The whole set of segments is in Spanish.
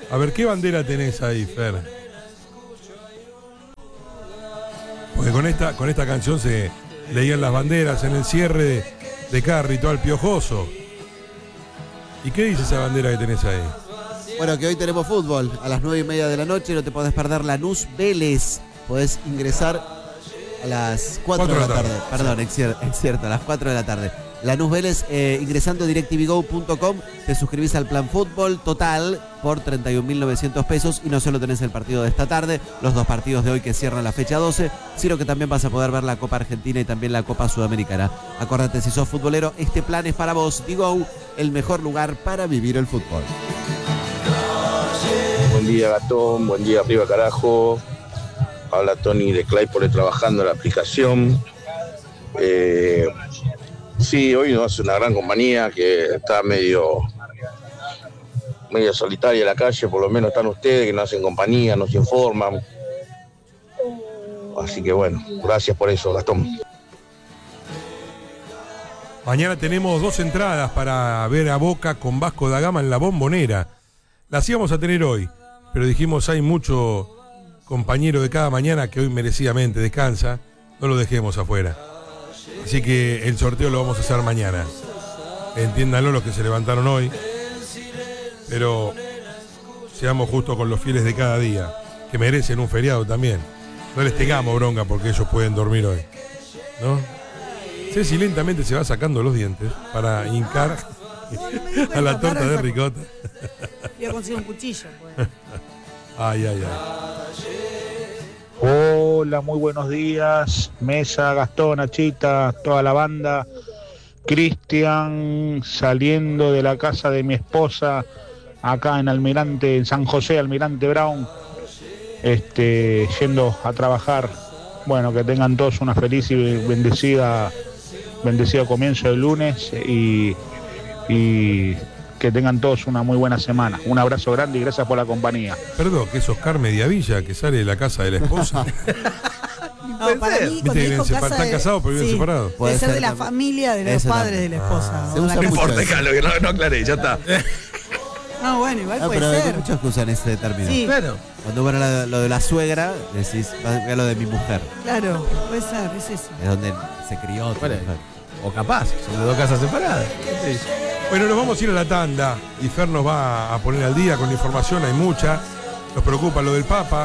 A ver, ¿qué bandera tenés ahí, Fer? Porque con esta canción se leían las banderas en el cierre de cada ritual piojoso. ¿Y qué dice esa bandera que tenés ahí? Bueno, que hoy tenemos fútbol a las 9:30 de la noche. No te podés perder Lanús Vélez. Podés ingresar a las 4 de la tarde. Perdón, es cierto, a las 4 de la tarde. Lanús Vélez, ingresando directvgo.com, te suscribís al plan fútbol total por 31.900 pesos y no solo tenés el partido de esta tarde, los 2 partidos de hoy que cierran la fecha 12, sino que también vas a poder ver la Copa Argentina y también la Copa Sudamericana. Acuérdate, si sos futbolero, este plan es para vos. Digo, el mejor lugar para vivir el fútbol. Buen día, Gatón, buen día, arriba carajo. Habla Tony de Claypole trabajando en la aplicación. Sí, hoy nos hace una gran compañía que está medio solitaria en la calle, por lo menos están ustedes que nos hacen compañía, nos informan. Así que bueno, gracias por eso, Gastón. Mañana tenemos 2 entradas para ver a Boca con Vasco da Gama en la Bombonera. Las íbamos a tener hoy, pero dijimos hay mucho compañero de cada mañana que hoy merecidamente descansa, no lo dejemos afuera. Así que el sorteo lo vamos a hacer mañana. Entiéndanlo los que se levantaron hoy, pero seamos justos con los fieles de cada día, que merecen un feriado también. No les tengamos bronca porque ellos pueden dormir hoy, ¿no? Ceci lentamente se va sacando los dientes para hincar a la torta de ricota. Yo consigo un cuchillo, pues. Ay. Hola, muy buenos días. Mesa, Gastón, Nachita, toda la banda. Cristian, saliendo de la casa de mi esposa, acá en San José, Almirante Brown, yendo a trabajar. Bueno, que tengan todos una feliz y bendecido comienzo del lunes y que tengan todos una muy buena semana. Un abrazo grande y gracias por la compañía. Perdón, que es Oscar Mediavilla que sale de la casa de la esposa. No, para mí, cuando dijo casa están casados pero viven separados. Puede ser de la familia de los padres de la esposa. No importa, no aclaré, ya está. No, bueno, igual puede pero ser. Hay muchos que usan ese término. Sí. Claro. Cuando van a lo de la suegra, decís, a lo de mi mujer. Claro, puede ser, es eso. Es donde se crió. Bueno, o capaz, son de 2 casas separadas. Sí. Bueno, nos vamos a ir a la tanda y Fer nos va a poner al día con la información, hay mucha. Nos preocupa lo del Papa,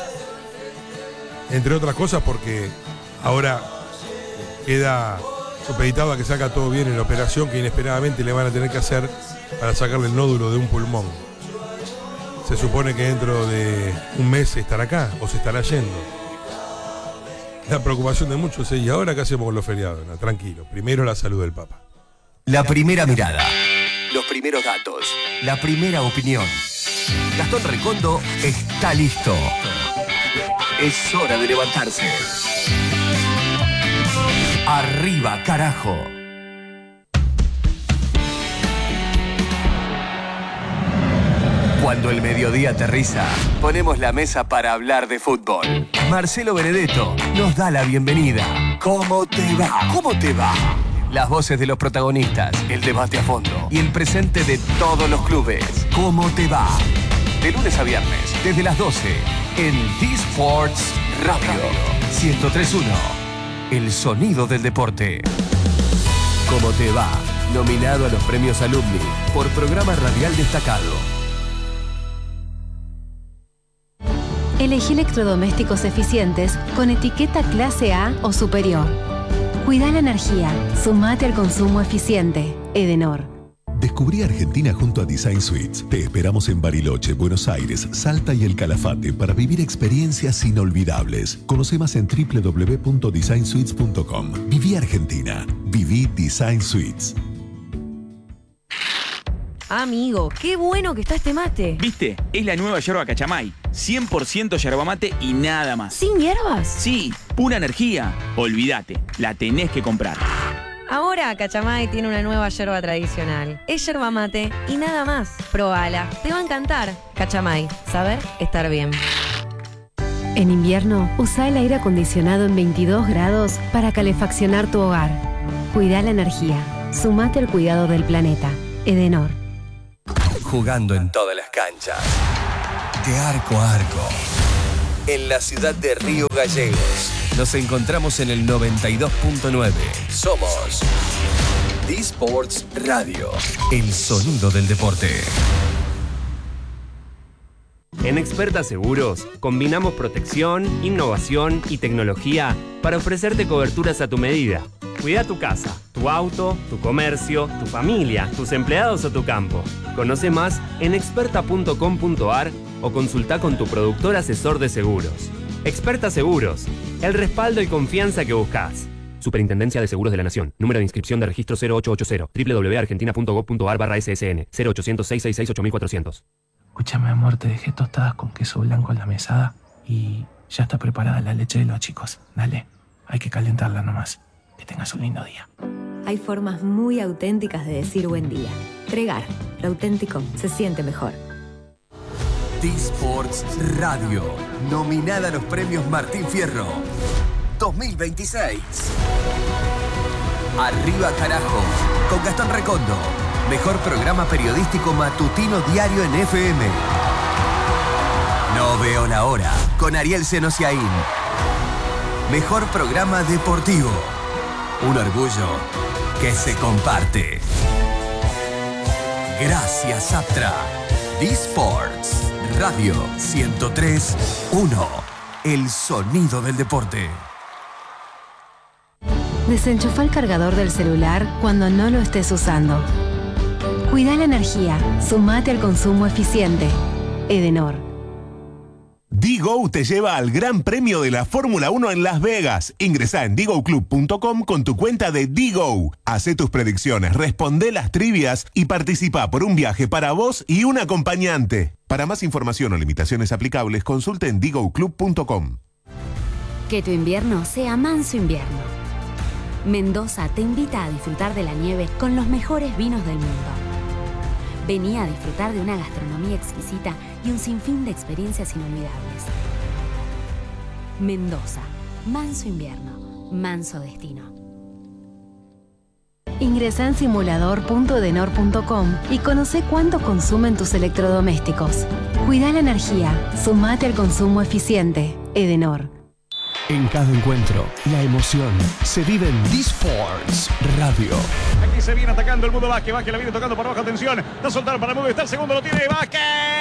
entre otras cosas porque ahora queda supeditado a que salga todo bien en la operación que inesperadamente le van a tener que hacer para sacarle el nódulo de un pulmón. Se supone que dentro de un mes estará acá o se estará yendo. La preocupación de muchos es, ¿y ahora qué hacemos con los feriados? No, tranquilo, primero la salud del Papa. La primera mirada, los primeros datos, la primera opinión. Gastón Recondo está listo. Es hora de levantarse. Arriba, carajo. Cuando el mediodía aterriza, ponemos la mesa para hablar de fútbol. Marcelo Benedetto nos da la bienvenida. ¿Cómo te va? ¿Cómo te va? Las voces de los protagonistas, el debate a fondo y el presente de todos los clubes. ¿Cómo te va? De lunes a viernes, desde las 12, en D-Sports Radio 103.1. El sonido del deporte. ¿Cómo te va? Nominado a los premios Alumni por programa radial destacado. Elegí electrodomésticos eficientes con etiqueta clase A o superior. Cuida la energía. Sumate al consumo eficiente. Edenor. Descubrí Argentina junto a Design Suites. Te esperamos en Bariloche, Buenos Aires, Salta y El Calafate para vivir experiencias inolvidables. Conoce más en www.designsuites.com. Viví Argentina. Viví Design Suites. Amigo, qué bueno que está este mate. ¿Viste? Es la nueva yerba Cachamay. 100% yerba mate y nada más. ¿Sin hierbas? Sí, pura energía. Olvídate, la tenés que comprar. Ahora Cachamay tiene una nueva yerba tradicional. Es yerba mate y nada más. Probala, te va a encantar. Cachamay, saber estar bien. En invierno, usa el aire acondicionado en 22 grados para calefaccionar tu hogar. Cuida la energía. Sumate al cuidado del planeta. Edenor. Jugando en todas las canchas. de arco a arco. En la ciudad de Río Gallegos. Nos encontramos en el 92.9. Somos D-Sports Radio. El sonido del deporte. En Experta Seguros, combinamos protección, innovación y tecnología para ofrecerte coberturas a tu medida. Cuida tu casa, tu auto, tu comercio, tu familia, tus empleados o tu campo. Conoce más en experta.com.ar o consulta con tu productor asesor de seguros. Experta Seguros, el respaldo y confianza que buscas. Superintendencia de Seguros de la Nación. Número de inscripción de registro 0880. www.argentina.gov.ar/SSN. 0800-666-8400. Escúchame, amor, te dejé tostadas con queso blanco en la mesada y ya está preparada la leche de los chicos. Dale, hay que calentarla nomás. Que tengas un lindo día. Hay formas muy auténticas de decir buen día. Tregar, lo auténtico se siente mejor. D-Sports Radio, nominada a los premios Martín Fierro 2026. Arriba carajo, con Gastón Recondo. Mejor programa periodístico matutino diario en FM. No veo la hora, con Ariel Senosiaín. Mejor programa deportivo. Un orgullo que se comparte. Gracias, Aptra. D-Sports Radio 103.1. El sonido del deporte. Desenchufa el cargador del celular cuando no lo estés usando. Cuida la energía. Sumate al consumo eficiente. Edenor. D-Go te lleva al Gran Premio de la Fórmula 1 en Las Vegas. Ingresá en dgoclub.com con tu cuenta de D-Go. Hacé tus predicciones, responde las trivias y participa por un viaje para vos y un acompañante. Para más información o limitaciones aplicables, consulte en dgoclub.com. Que tu invierno sea manso invierno. Mendoza te invita a disfrutar de la nieve con los mejores vinos del mundo. Vení a disfrutar de una gastronomía exquisita y un sinfín de experiencias inolvidables. Mendoza, manso invierno, manso destino. Ingresa en simulador.edenor.com y conoce cuánto consumen tus electrodomésticos. Cuida la energía, sumate al consumo eficiente. Edenor. En cada encuentro, la emoción se vive en D-Sports Radio. Aquí se viene atacando el Mundo Vázquez. Vázquez la viene tocando para baja tensión. Da a soltar para Mundo. Está el segundo, lo tiene Vázquez.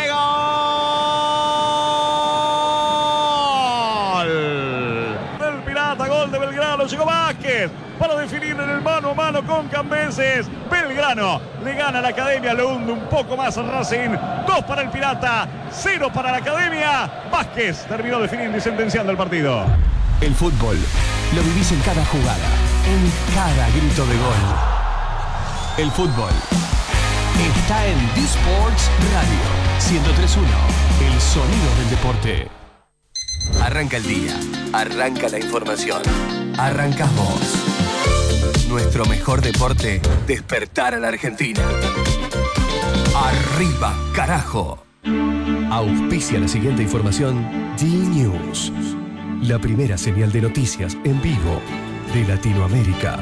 ¡Gol! Del Pirata, gol de Belgrano. Llegó Vázquez para definir en el mano a mano con Cambeses. Belgrano le gana a la Academia, lo hunde un poco más a Racing. 2 para el Pirata, 0 para la Academia. Vázquez terminó definiendo y sentenciando el partido. El fútbol lo vivís en cada jugada, en cada grito de gol. El fútbol está en D-Sports Radio 103.1, el sonido del deporte. Arranca el día, arranca la información, arrancás vos. Nuestro mejor deporte, despertar a la Argentina. Arriba, carajo. Auspicia la siguiente información D-News. La primera señal de noticias en vivo de Latinoamérica.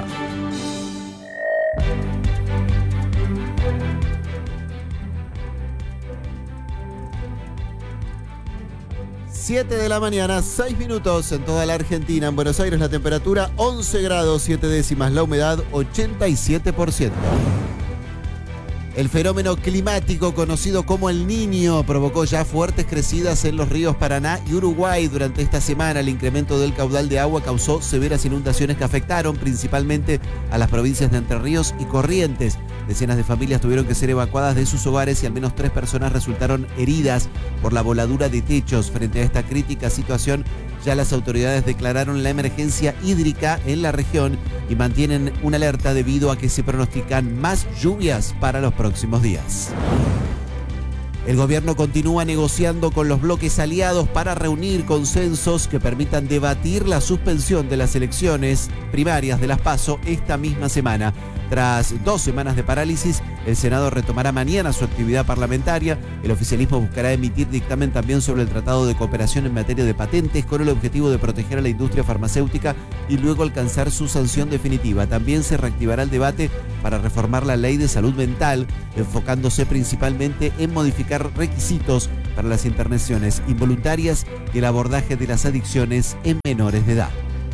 Siete de la mañana, 6 minutos en toda la Argentina. En Buenos Aires la temperatura 11 grados 7 décimas, la humedad 87%. El fenómeno climático conocido como el Niño provocó ya fuertes crecidas en los ríos Paraná y Uruguay. Durante esta semana el incremento del caudal de agua causó severas inundaciones que afectaron principalmente a las provincias de Entre Ríos y Corrientes. Decenas de familias tuvieron que ser evacuadas de sus hogares y al menos 3 personas resultaron heridas por la voladura de techos. Frente a esta crítica situación, ya las autoridades declararon la emergencia hídrica en la región y mantienen una alerta debido a que se pronostican más lluvias para los próximos días. El gobierno continúa negociando con los bloques aliados para reunir consensos que permitan debatir la suspensión de las elecciones primarias de las PASO esta misma semana. Tras 2 semanas de parálisis, el Senado retomará mañana su actividad parlamentaria. El oficialismo buscará emitir dictamen también sobre el Tratado de Cooperación en materia de patentes con el objetivo de proteger a la industria farmacéutica y luego alcanzar su sanción definitiva. También se reactivará el debate para reformar la Ley de Salud Mental, enfocándose principalmente en modificar requisitos para las internaciones involuntarias y el abordaje de las adicciones en menores de edad.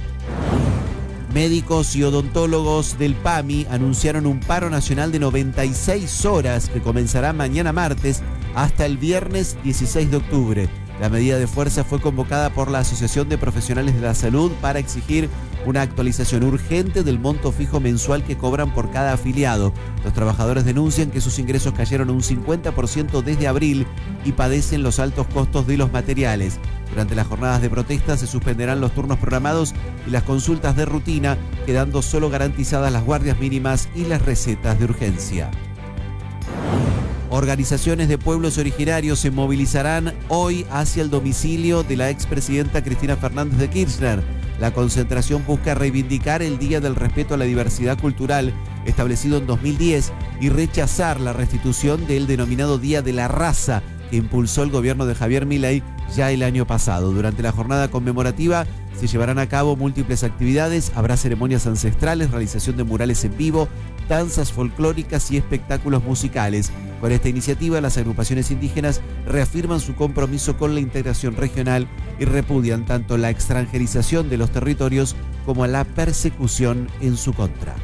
Médicos y odontólogos del PAMI anunciaron un paro nacional de 96 horas que comenzará mañana martes hasta el viernes 16 de octubre. La medida de fuerza fue convocada por la Asociación de Profesionales de la Salud para exigir una actualización urgente del monto fijo mensual que cobran por cada afiliado. Los trabajadores denuncian que sus ingresos cayeron un 50% desde abril y padecen los altos costos de los materiales. Durante las jornadas de protesta se suspenderán los turnos programados y las consultas de rutina, quedando solo garantizadas las guardias mínimas y las recetas de urgencia. Organizaciones de pueblos originarios se movilizarán hoy hacia el domicilio de la expresidenta Cristina Fernández de Kirchner. La concentración busca reivindicar el Día del Respeto a la Diversidad Cultural, establecido en 2010, y rechazar la restitución del denominado Día de la Raza, que impulsó el gobierno de Javier Milei ya el año pasado. Durante la jornada conmemorativa se llevarán a cabo múltiples actividades, habrá ceremonias ancestrales, realización de murales en vivo, danzas folclóricas y espectáculos musicales. Con esta iniciativa, las agrupaciones indígenas reafirman su compromiso con la integración regional y repudian tanto la extranjerización de los territorios como la persecución en su contra.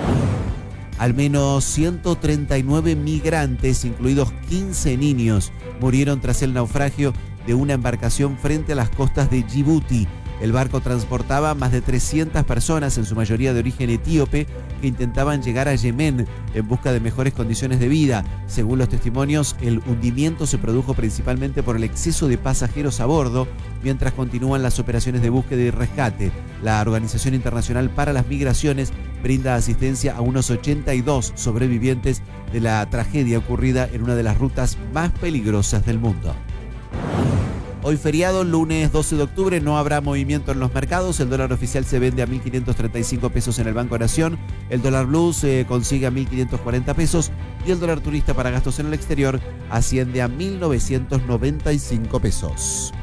Al menos 139 migrantes, incluidos 15 niños, murieron tras el naufragio de una embarcación frente a las costas de Djibouti. El barco transportaba más de 300 personas, en su mayoría de origen etíope, que intentaban llegar a Yemen en busca de mejores condiciones de vida. Según los testimonios, el hundimiento se produjo principalmente por el exceso de pasajeros a bordo, mientras continúan las operaciones de búsqueda y rescate. La Organización Internacional para las Migraciones brinda asistencia a unos 82 sobrevivientes de la tragedia ocurrida en una de las rutas más peligrosas del mundo. Hoy feriado, lunes 12 de octubre, no habrá movimiento en los mercados. El dólar oficial se vende a 1.535 pesos en el Banco Nación. El dólar blue se consigue a 1.540 pesos. Y el dólar turista para gastos en el exterior asciende a 1.995 pesos.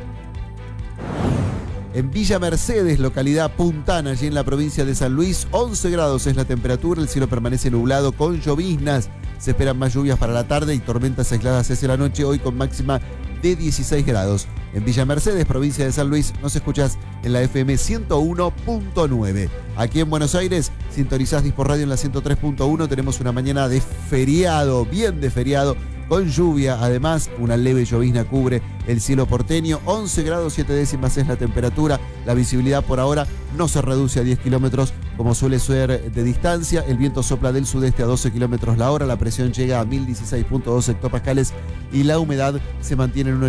En Villa Mercedes, localidad puntana, allí en la provincia de San Luis, 11 grados es la temperatura. El cielo permanece nublado con lloviznas. Se esperan más lluvias para la tarde y tormentas aisladas hacia la noche, hoy con máxima de 16 grados. En Villa Mercedes, provincia de San Luis, nos escuchás en la FM 101.9. Aquí en Buenos Aires, sintonizás Dispor Radio en la 103.1. Tenemos una mañana de feriado, bien de feriado, con lluvia. Además, una leve llovizna cubre el cielo porteño. 11 grados 7 décimas es la temperatura. La visibilidad por ahora no se reduce a 10 kilómetros como suele ser de distancia. El viento sopla del sudeste a 12 kilómetros la hora. La presión llega a 1016.2 hectopascales y la humedad se mantiene en un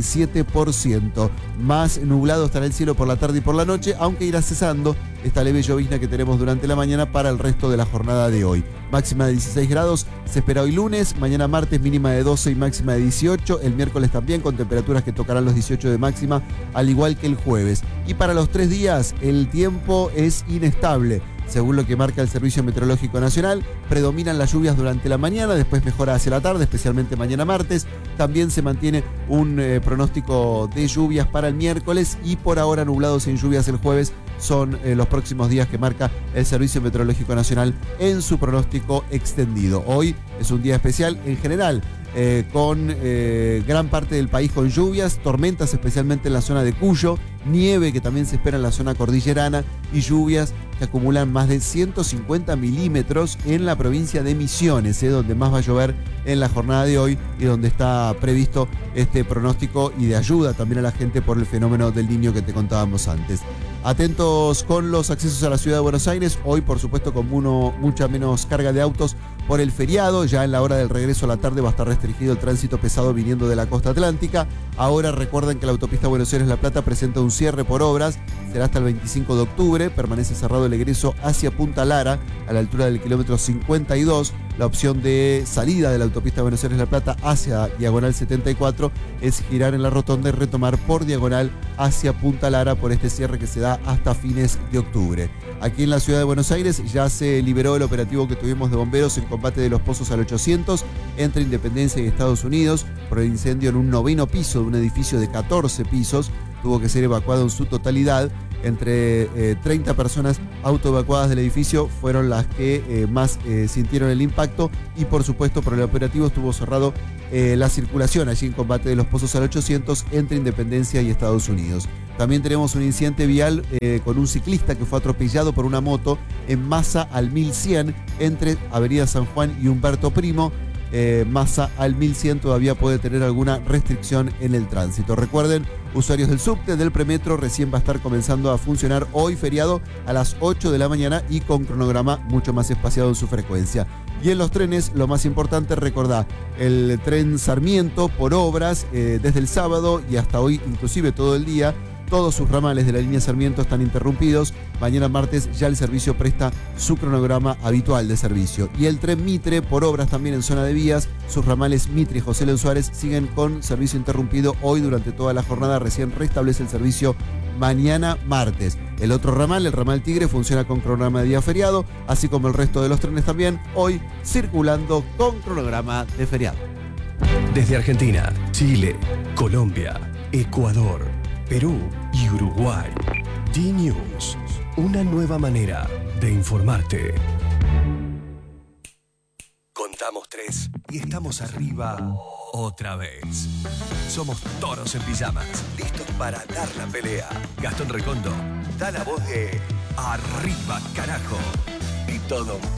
87%. Más nublado estará el cielo por la tarde y por la noche, aunque irá cesando esta leve llovizna que tenemos durante la mañana para el resto de la jornada de hoy. Máxima de 16 grados se espera hoy lunes, mañana martes mínima de 12 y máxima de 18, el miércoles también con temperaturas que tocarán los 18 de máxima, al igual que el jueves. Y para los 3 días el tiempo es inestable. Según lo que marca el Servicio Meteorológico Nacional, predominan las lluvias durante la mañana, después mejora hacia la tarde, especialmente mañana martes. También se mantiene un pronóstico de lluvias para el miércoles y por ahora nublados sin lluvias el jueves. Son los próximos días que marca el Servicio Meteorológico Nacional en su pronóstico extendido. Hoy es un día especial en general, con gran parte del país con lluvias, tormentas especialmente en la zona de Cuyo, nieve que también se espera en la zona cordillerana y lluvias que acumulan más de 150 milímetros en la provincia de Misiones, donde más va a llover en la jornada de hoy y donde está previsto este pronóstico y de ayuda también a la gente por el fenómeno del Niño que te contábamos antes. Atentos con los accesos a la ciudad de Buenos Aires, hoy por supuesto con mucha menos carga de autos por el feriado. Ya en la hora del regreso a la tarde va a estar restringido el tránsito pesado viniendo de la costa atlántica. Ahora recuerden que la autopista Buenos Aires-La Plata presenta un cierre por obras, será hasta el 25 de octubre, permanece cerrado el egreso hacia Punta Lara a la altura del kilómetro 52. La opción de salida de la autopista Buenos Aires-La Plata hacia Diagonal 74 es girar en la rotonda y retomar por Diagonal hacia Punta Lara por este cierre que se da hasta fines de octubre. Aquí en la ciudad de Buenos Aires ya se liberó el operativo que tuvimos de bomberos en combate de los pozos al 800 entre Independencia y Estados Unidos por el incendio en un 9º piso de un edificio de 14 pisos tuvo que ser evacuado en su totalidad. Entre 30 personas autoevacuadas del edificio fueron las que más sintieron el impacto, y por supuesto por el operativo estuvo cerrado la circulación allí en Combate de los Pozos al 800 entre Independencia y Estados Unidos. También tenemos un incidente vial con un ciclista que fue atropellado por una moto en Massa al 1100 entre Avenida San Juan y Humberto Primo. Massa al 1100 todavía puede tener alguna restricción en el tránsito. Recuerden, usuarios del subte, del premetro, recién va a estar comenzando a funcionar hoy feriado a las 8 de la mañana y con cronograma mucho más espaciado en su frecuencia. Y en los trenes, lo más importante, recordá, el tren Sarmiento por obras desde el sábado y hasta hoy, inclusive todo el día. Todos sus ramales de la línea Sarmiento están interrumpidos. Mañana martes ya el servicio presta su cronograma habitual de servicio. Y el tren Mitre, por obras también en zona de vías, sus ramales Mitre y José León Suárez siguen con servicio interrumpido hoy durante toda la jornada. Recién restablece el servicio mañana martes. El otro ramal, el ramal Tigre, funciona con cronograma de día feriado, así como el resto de los trenes también, hoy circulando con cronograma de feriado. Desde Argentina, Chile, Colombia, Ecuador, Perú y Uruguay. D-News, una nueva manera de informarte. Contamos 3 y estamos arriba otra vez. Somos toros en pijamas, listos para dar la pelea. Gastón Recondo da la voz de Arriba, carajo. Y todo